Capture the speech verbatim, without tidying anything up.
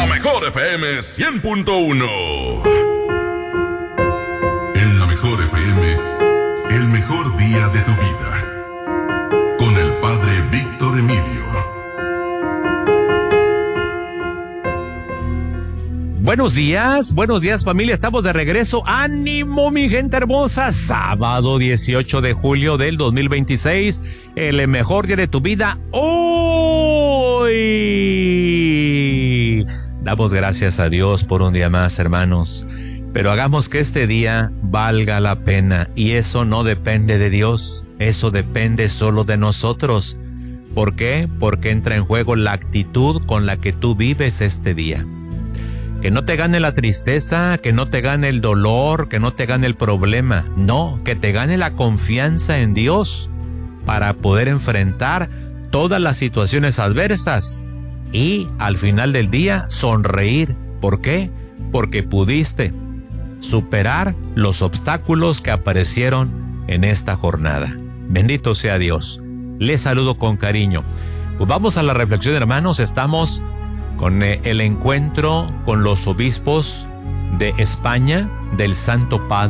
La mejor F M cien punto uno. En la mejor F M, el mejor día de tu vida. Con el padre Víctor Emilio. Buenos días, buenos días familia, estamos de regreso. ¡Ánimo mi gente hermosa! Sábado dieciocho de julio del dos mil veintiséis, el mejor día de tu vida hoy. Damos gracias a Dios por un día más, hermanos, pero hagamos que este día valga la pena, y eso no depende de Dios, eso depende solo de nosotros. ¿Por qué? Porque entra en juego la actitud con la que tú vives este día. Que no te gane la tristeza, que no te gane el dolor, que no te gane el problema. No, que te gane la confianza en Dios para poder enfrentar todas las situaciones adversas y al final del día sonreír. ¿Por qué? Porque pudiste superar los obstáculos que aparecieron en esta jornada. Bendito sea Dios. Les saludo con cariño. Pues vamos a la reflexión, hermanos. Estamos con el encuentro con los obispos de España del Santo Padre